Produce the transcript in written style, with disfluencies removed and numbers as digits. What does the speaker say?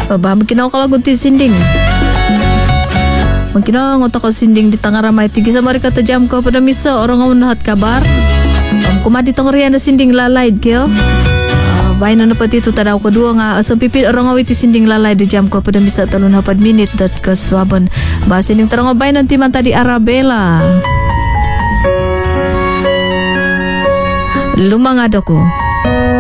Magkinaw ka wag ti sinding. Magkinaw ako sinding di tangaramay tigi sa mari kata jam ko pada misa orang ang nahat kabar. Kumadi tong riyan na sinding lalaid kyo. Bayan na pati ito tanaw ko duwa nga sa pipil orang awit sinding lalay di jam ko pada misa talon hapad minute dat kaswaban. Basin yung tarong bayan ng timan tadi Arabella. Lumangad ako.